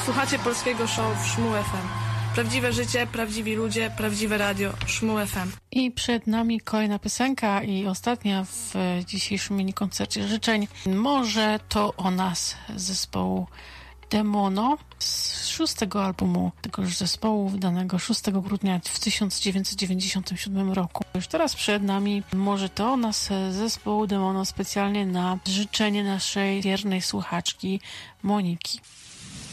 Słuchacie polskiego show w Szmu FM. Prawdziwe życie, prawdziwi ludzie, prawdziwe radio. Szmu FM. I przed nami kolejna piosenka i ostatnia w dzisiejszym mini-koncercie życzeń. Może to o nas z zespołu Demono z 6. albumu tegoż zespołu wydanego 6 grudnia w 1997 roku. Już teraz przed nami Może to o nas z zespołu Demono specjalnie na życzenie naszej wiernej słuchaczki Moniki.